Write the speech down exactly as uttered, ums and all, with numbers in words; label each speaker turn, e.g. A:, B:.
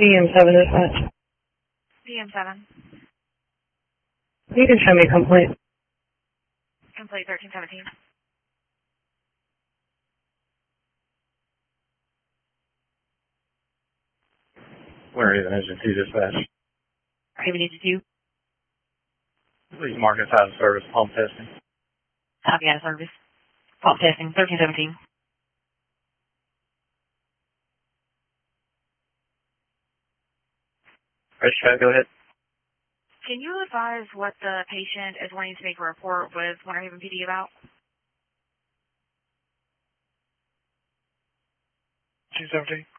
A: B M seven dispatch.
B: B M seven.
A: You can show me complete.
B: Complete thirteen seventeen.
C: Where is Engine two dispatch?
B: Raven Engine two.
C: Please mark us out of service, pump testing.
B: Copy out of service. Pump testing, thirteen seventeen.
C: Ready, Chad, go ahead.
B: Can you advise what the patient is wanting to make a report with Winter Haven P D about?
C: two seventeen.